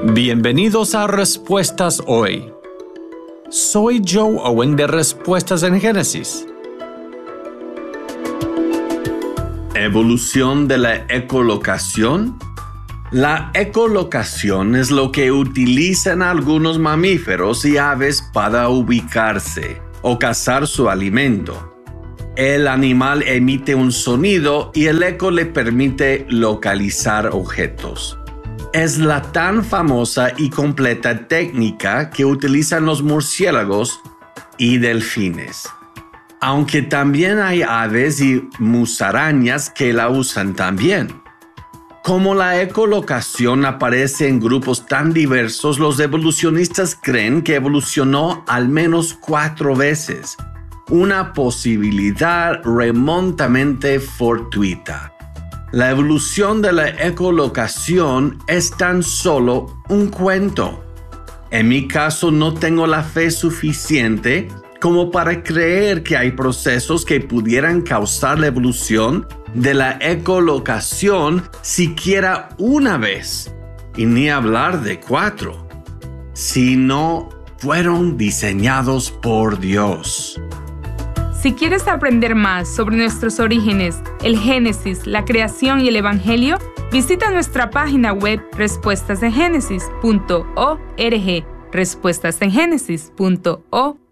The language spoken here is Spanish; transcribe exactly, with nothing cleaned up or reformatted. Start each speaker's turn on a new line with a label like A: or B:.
A: Bienvenidos a Respuestas Hoy. Soy Joe Owen de Respuestas en Génesis.
B: ¿Evolución de la ecolocación? La ecolocación es lo que utilizan algunos mamíferos y aves para ubicarse o cazar su alimento. El animal emite un sonido y el eco le permite localizar objetos. Es la tan famosa y completa técnica que utilizan los murciélagos y delfines. Aunque también hay aves y musarañas que la usan también. Como la ecolocación aparece en grupos tan diversos, los evolucionistas creen que evolucionó al menos cuatro veces, una posibilidad remotamente fortuita. La evolución de la ecolocación es tan solo un cuento. En mi caso, no tengo la fe suficiente como para creer que hay procesos que pudieran causar la evolución de la ecolocación siquiera una vez, y ni hablar de cuatro, si no fueron diseñados por Dios.
C: Si quieres aprender más sobre nuestros orígenes, el Génesis, la creación y el Evangelio, visita nuestra página web respuestas en génesis punto org, respuestas en génesis punto org.